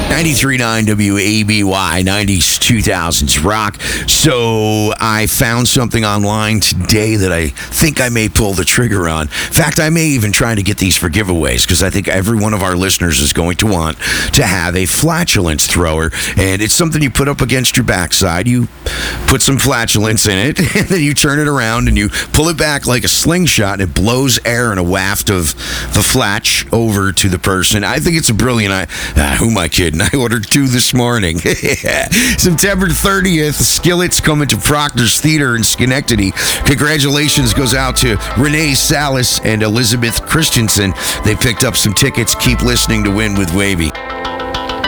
93.9 WABY, 90s, 2000s rock. So I found something online today that I think I may pull the trigger on. In fact, I may even try to get these for giveaways because I think every one of our listeners is going to want to have a flatulence thrower. And it's something you put up against your backside. You put some flatulence in it, and then you turn it around and you pull it back like a slingshot, and it blows air in a waft of the flatch over to the person. I think it's a brilliant. Who am I kidding? I ordered 2 this morning. September 30th, Skillet's coming to Proctor's Theater in Schenectady. Congratulations goes out to Renee Salas and Elizabeth Christensen. They picked up some tickets. Keep listening to Win with Wavy.